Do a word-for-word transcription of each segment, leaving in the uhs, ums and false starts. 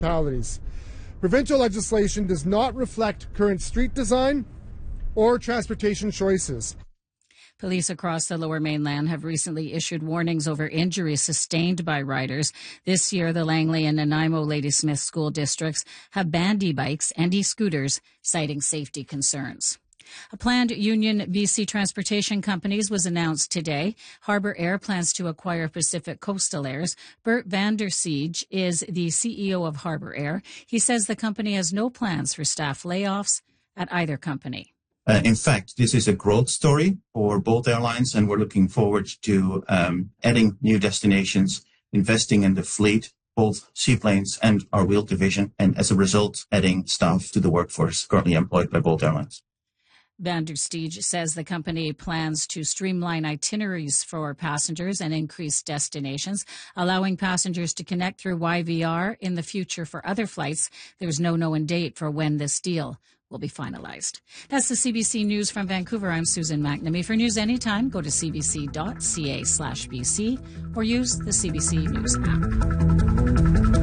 municipalities. Provincial legislation does not reflect current street design or transportation choices. Police across the Lower Mainland have recently issued warnings over injuries sustained by riders. This year, the Langley and Nanaimo Ladysmith school districts have banned e-bikes and e-scooters, citing safety concerns. A planned union B C Transportation Companies was announced today. Harbour Air plans to acquire Pacific Coastal Airs. Bert Vander Siege is the C E O of Harbour Air. He says the company has no plans for staff layoffs at either company. Uh, in fact, this is a growth story for both airlines, and we're looking forward to um, adding new destinations, investing in the fleet, both seaplanes and our wheel division, and as a result, adding staff to the workforce currently employed by both airlines. Van der Steeg says the company plans to streamline itineraries for passengers and increase destinations, allowing passengers to connect through Y V R in the future for other flights. There's no known date for when this deal will be finalized. That's the C B C News from Vancouver. I'm Susan McNamee. For news anytime, go to cbc.ca slash BC or use the C B C News app.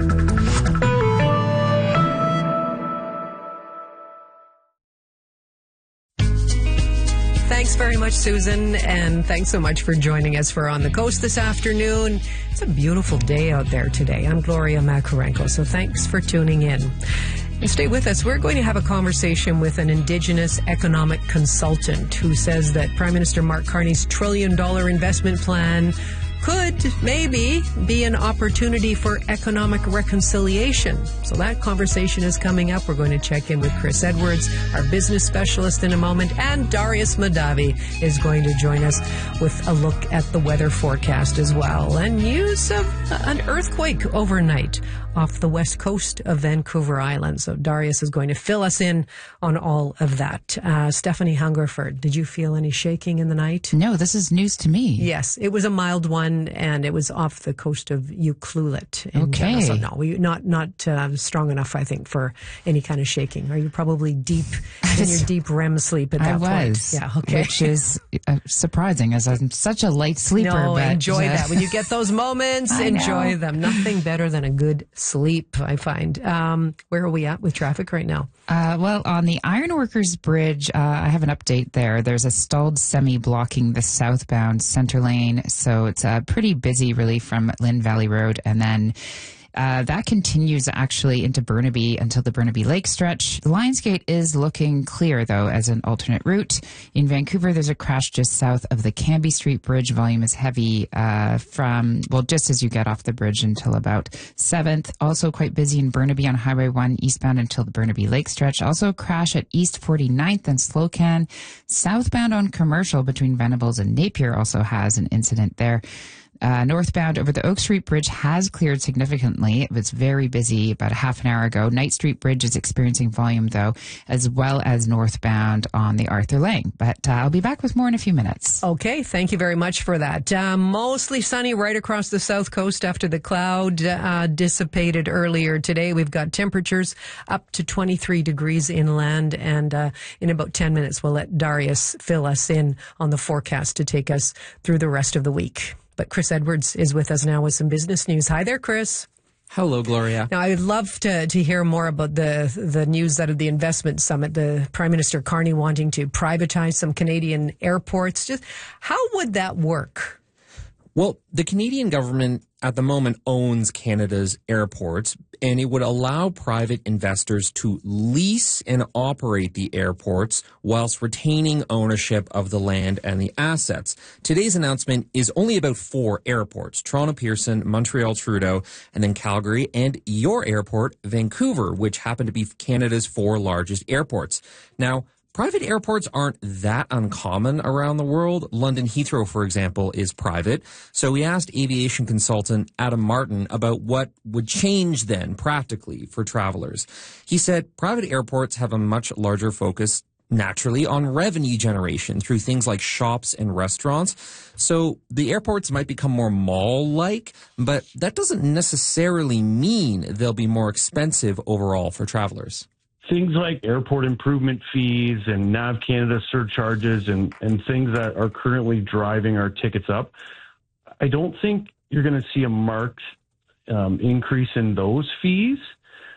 Thanks very much, Susan, and thanks so much for joining us for On the Coast this afternoon. It's a beautiful day out there today. I'm Gloria Makarenko, so thanks for tuning in. And stay with us. We're going to have a conversation with an Indigenous economic consultant who says that Prime Minister Mark Carney's trillion dollar investment plan could maybe be an opportunity for economic reconciliation. So that conversation is coming up. We're going to check in with Chris Edwards, our business specialist, in a moment. And Darius Madavi is going to join us with a look at the weather forecast as well. And news of an earthquake overnight off the west coast of Vancouver Island. So Darius is going to fill us in on all of that. Uh, Stephanie Hungerford, did you feel any shaking in the night? No, this is news to me. Yes, it was a mild one, and it was off the coast of Ucluelet. In Okay. General. So no, we, not not uh, strong enough, I think, for any kind of shaking. Are you probably deep in your deep R E M sleep at that I point? was. Yeah, okay. Which is uh, surprising, as I'm such a light sleeper. No, but, enjoy uh, that. When you get those moments, I enjoy know. them. Nothing better than a good sleep, I find. Um, where are we at with traffic right now? Uh, well, on the Ironworkers Bridge, uh, I have an update there. There's a stalled semi blocking the southbound center lane, so it's uh, pretty busy, really, from Lynn Valley Road, and then Uh, that continues actually into Burnaby until the Burnaby Lake stretch. The Lionsgate is looking clear, though, as an alternate route. In Vancouver, there's a crash just south of the Cambie Street Bridge. Volume is heavy uh, from, well, just as you get off the bridge until about seventh. Also quite busy in Burnaby on Highway one, eastbound until the Burnaby Lake stretch. Also a crash at East forty-ninth and Slocan. Southbound on Commercial between Venables and Napier also has an incident there. Uh, northbound over the Oak Street Bridge has cleared significantly. It was very busy about a half an hour ago. Knight Street Bridge is experiencing volume, though, as well as northbound on the Arthur Lang. But uh, I'll be back with more in a few minutes. Okay, thank you very much for that. Uh, mostly sunny right across the south coast after the cloud uh, dissipated earlier today. We've got temperatures up to twenty-three degrees inland, and uh, in about ten minutes we'll let Darius fill us in on the forecast to take us through the rest of the week. But Chris Edwards is with us now with some business news. Hi there, Chris. Hello, Gloria. Now, I would love to, to hear more about the the news out of the investment summit, the Prime Minister Carney wanting to privatize some Canadian airports. Just how would that work? Well, the Canadian government at the moment owns Canada's airports, and it would allow private investors to lease and operate the airports whilst retaining ownership of the land and the assets. Today's announcement is only about four airports: Toronto Pearson, Montreal Trudeau, and then Calgary, and your airport, Vancouver, which happen to be Canada's four largest airports. Now, private airports aren't that uncommon around the world. London Heathrow, for example, is private. So we asked aviation consultant Adam Martin about what would change then practically for travelers. He said private airports have a much larger focus naturally on revenue generation through things like shops and restaurants. So the airports might become more mall-like, but that doesn't necessarily mean they'll be more expensive overall for travelers. Things like airport improvement fees and Nav Canada surcharges and, and things that are currently driving our tickets up, I don't think you're going to see a marked um, increase in those fees.